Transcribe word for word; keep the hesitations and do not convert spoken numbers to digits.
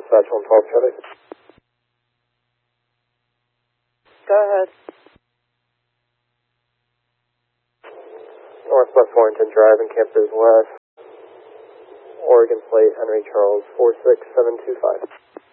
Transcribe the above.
dispatch one twelve traffic. Go ahead. Northwest Warrington Drive in Camp Breeze West. Oregon plate Henry Charles four six seven two five.